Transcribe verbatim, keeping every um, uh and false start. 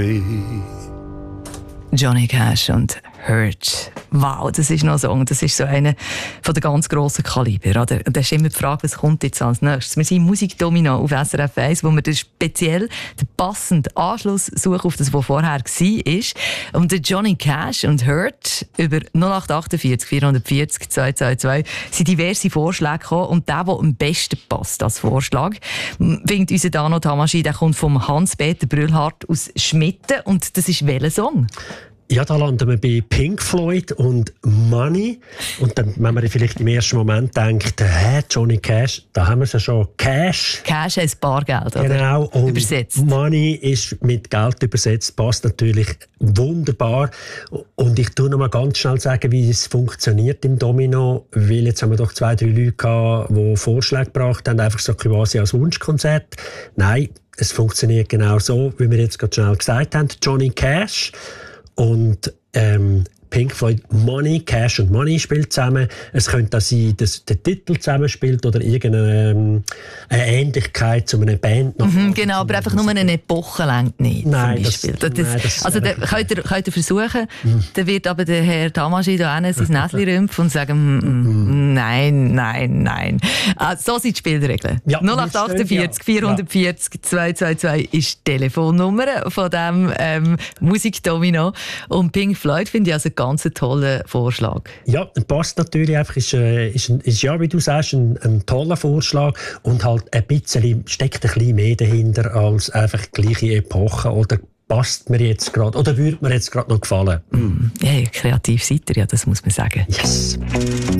Johnny Cash und Hurt. Wow, das ist noch ein Song. Das ist so einer von den ganz grossen Kaliber. Oder? Da ist immer die Frage, was kommt jetzt als nächstes? Wir sind im Musikdomino auf S R F eins, wo wir den speziell den passenden Anschluss suchen auf das, was vorher war. Und der Johnny Cash und Hurt über null acht achtundvierzig vierhundertvierzig zweihundertzweiundzwanzig sind diverse Vorschläge gekommen. Und der, der am besten passt als Vorschlag, findet unser Dano Tamaschi, der kommt vom Hans-Peter Brühlhardt aus Schmitten. Und das ist welcher Song? Ja, da landen wir bei Pink Floyd und Money. Und dann, wenn man vielleicht im ersten Moment denkt, hä, Johnny Cash, da haben wir es ja schon. Cash. Cash heisst Bargeld, oder? Genau. Und übersetzt. Money ist mit Geld übersetzt, passt natürlich wunderbar. Und ich tue noch mal ganz schnell sagen, wie es funktioniert im Domino. Weil jetzt haben wir doch zwei, drei Leute gehabt, die Vorschläge gebracht haben, einfach so quasi als Wunschkonzert. Nein, es funktioniert genau so, wie wir jetzt gerade schnell gesagt haben. Johnny Cash und ähm, Pink Floyd Money, Cash und Money spielt zusammen. Es könnte auch sein, dass der Titel zusammenspielt oder irgendeine ähm, eine Ähnlichkeit zu einer Band. Mhm, genau, aber einfach nur eine Epoche längt nicht. Nein, das, das, das, nein, das also da könnt ihr, könnt ihr versuchen, mhm. Dann wird aber der Herr Tamaschi da sein Näschen rümpfen und sagen, mhm. nein, nein, nein. Also, so sind die Spielregeln. Ja, null acht achtundvierzig vierhundertvierzig zweihundertzweiundzwanzig ist die Telefonnummer von diesem ähm, Musikdomino. Und Pink Floyd finde ich also ganz einen tollen Vorschlag. Ja, passt natürlich einfach. Ist, äh, ist, ist ja, wie du sagst, ein, ein toller Vorschlag und halt ein bisschen, steckt ein bisschen mehr dahinter als einfach die gleiche Epoche oder passt mir jetzt gerade oder würde mir jetzt gerade noch gefallen. Mm, ja, kreativ seid ihr, ja, das muss man sagen. Yes.